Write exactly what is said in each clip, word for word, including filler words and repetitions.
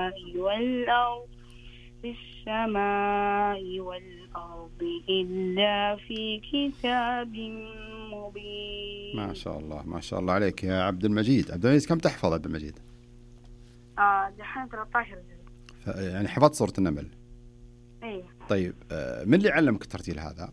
والأرض في السماء والأرض إلا في كتاب مبين. ما شاء الله ما شاء الله عليك يا عبد المجيد. عبد المجيد كم تحفظ عبد المجيد؟ آه دحين ثلاثة عشر جزء. يعني حفظت سورة النمل؟ ايه. طيب آه من اللي علمك الترتيل هذا؟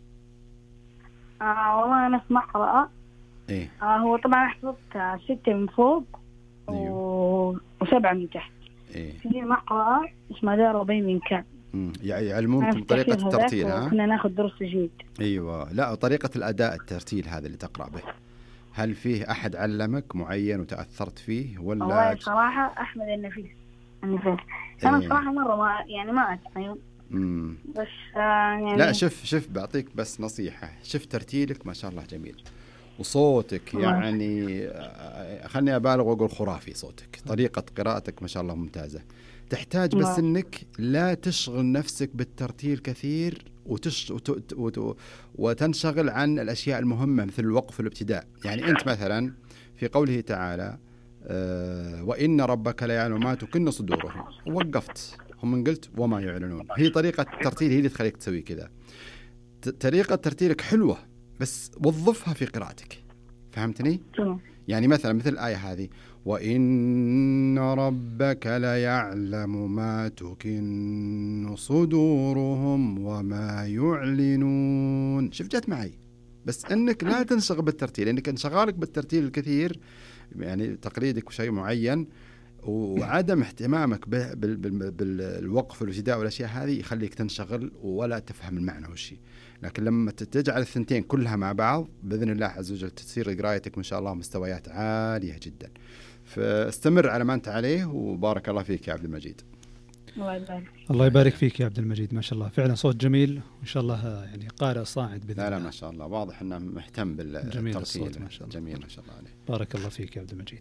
آه والله أنا اسمع قراءة. ايه. آه هو طبعا حفظت ستة من فوق. أيوه. و... وسبعة من تحت. ايه. في مقرأة اسمها دار ربي من كعب. امم يعني يعلمونكم طريقة الترتيل ها؟ كنا ناخذ دروس تجويد. ايوه. لا طريقة الأداء الترتيل هذا اللي تقرأ به، هل فيه أحد علمك معين وتأثرت فيه ولا؟ والله صراحة أحمد النفيس النفيس. أنا إيه. صراحة مرة ما يعني ما أتعلم. امم بس آه يعني لا شوف شوف بعطيك بس نصيحة، شوف ترتيلك ما شاء الله جميل، وصوتك يعني خلني أبالغ وأقول خرافي صوتك، طريقة قراءتك ما شاء الله ممتازة. تحتاج بس إنك لا تشغل نفسك بالترتيل كثير وتش... وت... وت... وتنشغل عن الأشياء المهمة مثل الوقف والابتداء. يعني أنت مثلا في قوله تعالى أه... وإن ربك لا يعلم ما تكن صدورهم، وقفت هم من قلت وما يعلنون. هي طريقة الترتيل هي اللي تخليك تسوي كذا. ت... طريقة ترتيلك حلوة بس وظفها في قراءتك، فهمتني؟ يعني مثلا مثل الآية هذه وإن ربك ليعلم ما تكن صدورهم وما يعلنون. شوف جت معي، بس إنك لا تنشغل بالترتيل، لأنك انشغالك بالترتيل الكثير يعني تقليدك وشيء معين وعدم اهتمامك بالوقف والابتداء والأشياء هذه يخليك تنشغل ولا تفهم المعنى والشيء. لكن لما تجعل الثنتين كلها مع بعض بإذن الله عز وجل تصير قراءتك ما شاء الله مستويات عالية جدا. فاستمر على ما أنت عليه وبارك الله فيك يا عبد المجيد. الله يبارك. الله يبارك فيك يا عبد المجيد، ما شاء الله فعلا صوت جميل وإن شاء الله يعني قارئ صاعد بإذن الله. لا لا ما شاء الله واضح أنه مهتم بالترتيل. جميل الصوت ما شاء الله. جميل ما شاء الله عليه. بارك الله فيك يا عبد المجيد.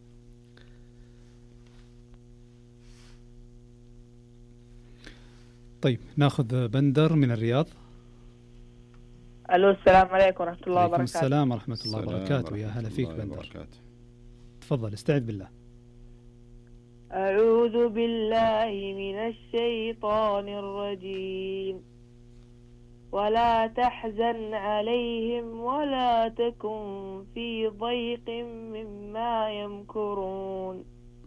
طيب ناخذ بندر من الرياض. الو السلام عليكم ورحمة الله وبركاته. السلام ورحمة الله وبركاته. يا هلا فيك بندر. تفضل استعذ بالله. أعوذ بالله من الشيطان الرجيم. ولا تحزن عليهم ولا تكن في ضيق مما يمكرون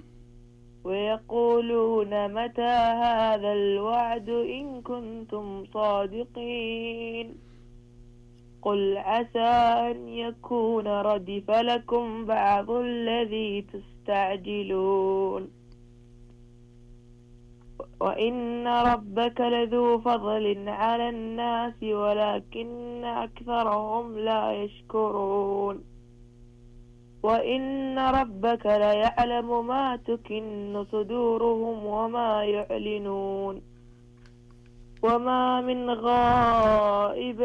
ويقولون متى هذا الوعد إن كنتم صادقين قل عسى أن يكون ردف لكم بعض الذي تستعجلون وإن ربك لذو فضل على الناس ولكن أكثرهم لا يشكرون وإن ربك ليعلم ما تكن صدورهم وما يعلنون وما من غائب